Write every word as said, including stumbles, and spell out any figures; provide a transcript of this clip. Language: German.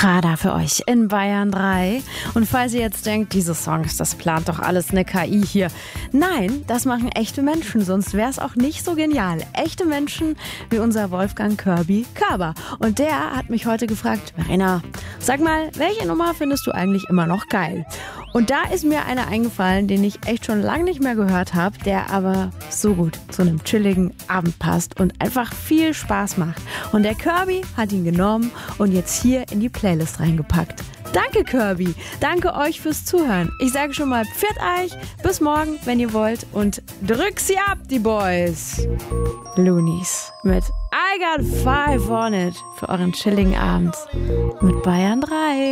Prada für euch in Bayern drei. Und falls ihr jetzt denkt, diese Songs, das plant doch alles eine K I hier. Nein, das machen echte Menschen, sonst wäre es auch nicht so genial. Echte Menschen wie unser Wolfgang Kirby Körber. Und der hat mich heute gefragt, Verena, sag mal, welche Nummer findest du eigentlich immer noch geil? Und da ist mir einer eingefallen, den ich echt schon lange nicht mehr gehört habe, der aber so gut zu einem chilligen Abend passt und einfach viel Spaß macht. Und der Kirby hat ihn genommen und jetzt hier in die Playlist reingepackt. Danke Kirby, danke euch fürs Zuhören. Ich sage schon mal pfiat euch, bis morgen, wenn ihr wollt, und drück sie ab, die Boys. Loonies mit I Got Five on It für euren chilligen Abend mit Bayern drei.